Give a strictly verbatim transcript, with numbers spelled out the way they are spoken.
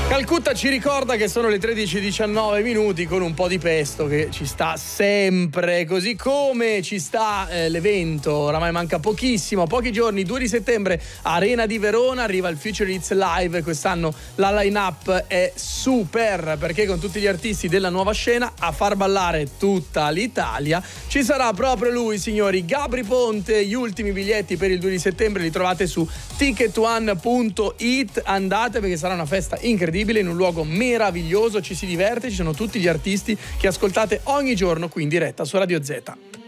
Calcutta ci ricorda che sono le tredici e diciannove minuti con un po' di pesto che ci sta sempre, così come ci sta eh, l'evento, oramai manca pochissimo, pochi giorni, due di settembre, Arena di Verona, arriva il Future Hits Live, quest'anno la line-up è super perché con tutti gli artisti della nuova scena a far ballare tutta l'Italia ci sarà proprio lui, signori, Gabry Ponte. Gli ultimi biglietti per il due di settembre li trovate su ticket one punto it, andate perché sarà una festa incredibile in un luogo meraviglioso, ci si diverte, ci sono tutti gli artisti che ascoltate ogni giorno qui in diretta su Radio Z.